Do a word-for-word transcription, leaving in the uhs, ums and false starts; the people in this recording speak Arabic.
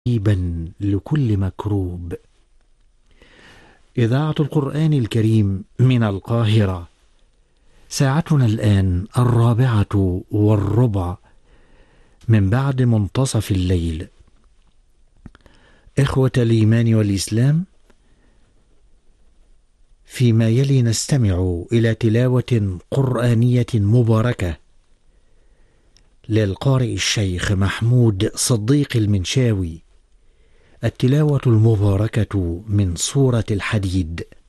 تجيبا لكل مكروب. إذاعة القرآن الكريم من القاهرة. ساعتنا الآن الرابعة والربع من بعد منتصف الليل. إخوة الإيمان والإسلام، فيما يلي نستمع إلى تلاوة قرآنية مباركة للقارئ الشيخ محمود صديق المنشاوي. التلاوة المباركة من سورة الحديد.